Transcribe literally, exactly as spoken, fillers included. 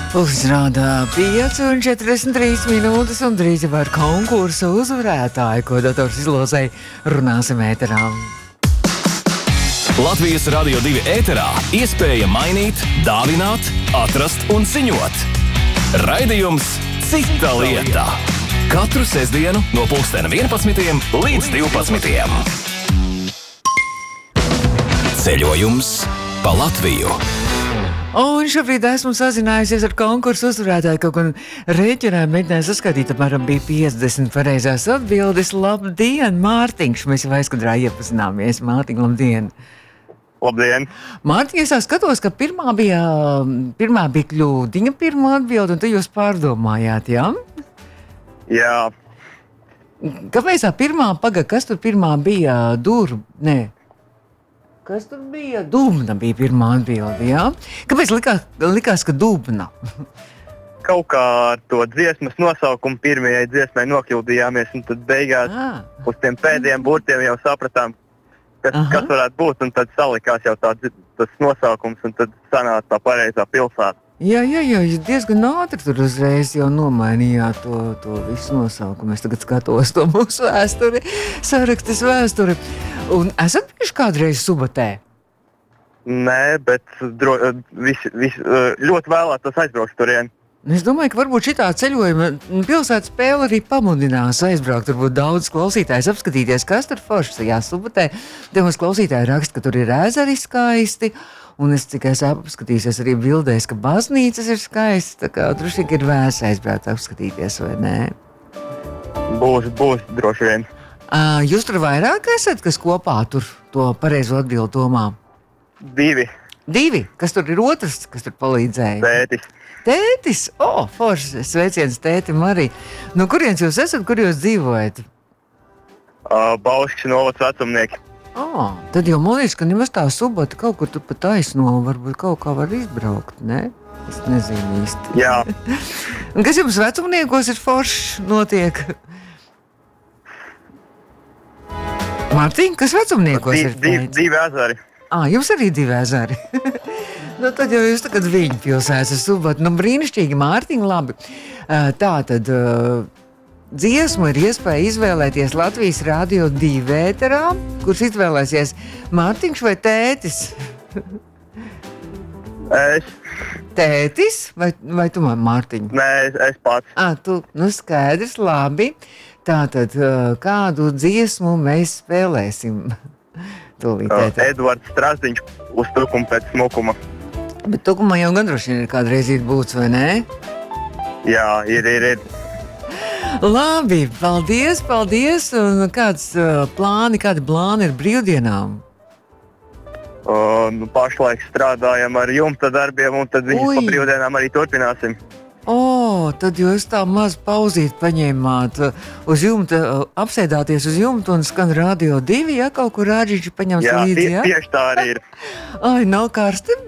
Uzrādā pieci un četrdesmit trīs minūtes un drīz jau ar konkursu uzvarētāju, ko dators izlozēja, runāsim ēterā. Latvijas Radio divi ēterā iespēja mainīt, dāvināt, atrast un ziņot. Raidījums Cita lieta. Katru sestdienu no pulkstena vienpadsmitiem līdz divpadsmitiem. Ceļojums pa Latviju. Un šobrīd esmu sazinājusies ar konkursu uzvarētāju, kaut gan rēķinā mēģināju saskatīt, apmēram bija piecdesmit pareizās atbildes. Labdien, Mārtiņš! Mēs jau aizkadrā iepazināmies. Mārtiņ, labdien! Labdien! Mārtiņ, es tā skatos, ka pirmā bija, pirmā bija kļūdiņa, pirmā atbilde, un tu jūs pārdomājāt, jā? Jā. Kāpēc tā pirmā paga, kas tur pirmā bija? Dur, nē. Kas tur bija? Dubna bija pirmā atbilde, jā? Kāpēc likās, likās ka dubna? Kaut kā ar to dziesmas nosaukumu pirmajai dziesmai nokļūdījāmies, un tad beigās Ah. uz tiem pēdējiem burtiem jau sapratām, kas, Aha. kas varētu būt, un tad salikās jau tā, dzi- tas nosaukums, un tad sanāca tā pareizā pilsēta. Jā, jā, jā, jūs diezgan ātri tur uzreiz jau nomainījāt to, to visu nosaukumu. Es tagad skatos to mūsu vēsturi, sarakstas vēsturi. Un esat bijuši kādreiz Subatē? Nē, bet dro, vis, vis, ļoti vēlētos aizbraukt turien. Es domāju, ka varbūt šitā ceļojuma pilsētas spēle arī pamudinās aizbraukt. Varbūt daudz klausītājs apskatīties, kas tur foršs tajā Subatē. Te mums klausītāji raksta, ka tur ir ezeri skaisti. Un es tikai apskatīšos arī bildēs, ka baznīcas ir skaistas. Tā kā droši vien ir vērts aizbraukt apskatīties, vai nē? Būs, būs droši vien. Uh, jūs tur vairāk esat, kas kopā tur to pareizo atbildi domā? Divi. Divi. Kas tur ir otrs, kas tur palīdzēja? Tētis. Tētis? O, oh, foršs. Sveiciens tētim arī. No kurienes jūs esat, kur jūs dzīvojat? Uh, Bauškas novads vecumnieki. Oh, tad jau man liekas, ka nemaz tā Subata kaut kur tu pa taisno varbūt kaut kā var izbraukt, ne? Es nezinu īsti. Jā. Un kas jums vecumniekos ir foršs notiek? Mārtiņ, kas vecumniekos Di, ir divi, teicis? divi ezeri. Ā, jums arī divi ezeri. Nu, tad jau jūs tagad viņa pilsētas ar Subatu. Nu, brīnišķīgi, Mārtiņ, labi. Uh, tā tad... Uh, Dziesmu ir iespēja izvēlēties Latvijas Radio divi ēterā, kurš izvēlēsies Mārtiņš vai tētis? Es, Tētis vai, vai tu, Mārtiņ? nē, es, es pats. Ah, tu, nu skaidrs, labi. Tātad, kādu dziesmu mēs spēlēsim? Tūlīt Uh, ēterā. Edvards Strasdiņš uz tukuma pēc smukuma. Bet tukumā jau gan droši vien ir kādreiz būts, vai ne? Jā, ir, ir, ir. Labi, paldies, paldies. Un kāds uh, plāni, kādi plāni ir brīvdienām? Uh, nu, pašlaik strādājam ar jumta darbiem, un tad viņus Ui. pa brīvdienām arī turpināsim. O, tad jūs tā maz pauzīt paņēmāt uh, uz jumta, uh, apsēdāties uz jumta un skan Radio divi, ja kaut kur rādīši paņems Jā, līdzi, tie, ja? tieši tā arī ir. Ai, nav karsti